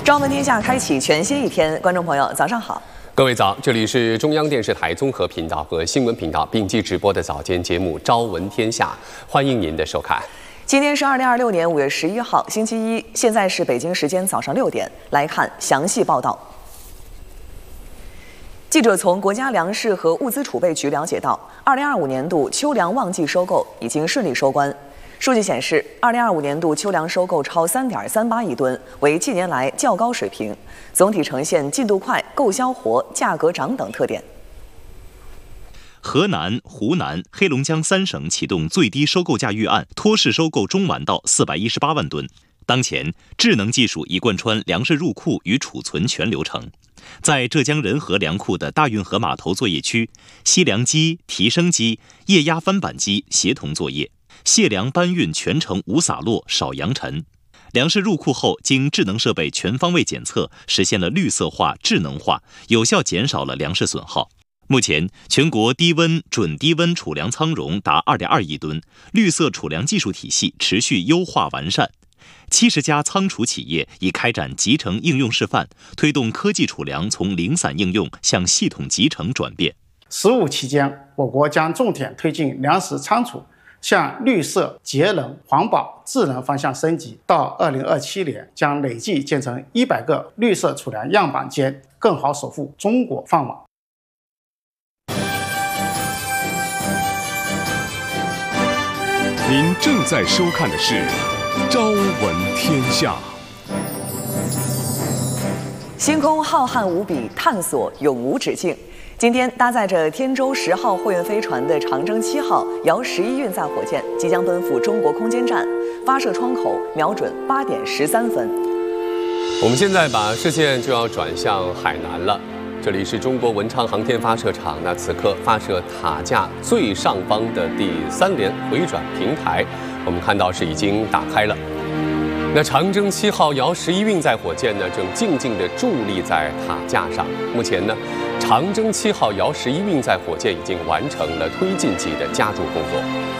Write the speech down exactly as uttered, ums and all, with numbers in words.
朝闻天下开启全新一天，观众朋友早上好， 各位早，这里是中央电视台综合频道和新闻频道并机直播的早间节目《朝闻天下》，欢迎您的收看。 今天是二零二六年五月十一号，星期一，现在是北京时间早上六点，来看详细报道。记者从国家粮食和物资储备局了解到，二零二五年度秋粮旺季收购已经顺利收官。数据显示，二零二五年度秋粮收购超三点三八亿吨，为近年来较高水平，总体呈现进度快、购销活、价格涨等特点。 河南、湖南、黑龙江三省启动最低收购价预案，托市收购中完稻四百一十八万吨。当前，智能技术已贯穿粮食入库与储存全流程。在浙江仁和粮库的大运河码头作业区，吸粮机、提升机、液压翻板机协同作业，卸粮搬运全程无洒落、少扬尘。粮食入库后，经智能设备全方位检测，实现了绿色化、智能化，有效减少了粮食损耗。目前，全国低温、准低温储粮仓容达 二点二亿吨，绿色储粮技术体系持续优化完善。七十家仓储企业已开展集成应用示范，推动科技储粮从零散应用向系统集成转变。 十五期间，我国将重点推进粮食仓储向绿色、节能、环保、智能方向升级。到二零二七年，将累计建成一百个绿色储粮样板间，更好守护中国饭碗。 您正在收看的是《朝闻天下》。 星空浩瀚无比，探索永无止境。今天，搭载着天舟十号货运飞船的长征七号遥十一运载火箭即将奔赴中国空间站，发射窗口瞄准八点十三分。 我们现在把视线就要转向海南了。这里是中国文昌航天发射场，那此刻发射塔架最上方的第三连回转平台，我们看到是已经打开了。那长征七号遥十一运载火箭呢，正静静地伫立在塔架上。目前呢，长征七号遥十一运载火箭已经完成了推进剂的加注工作。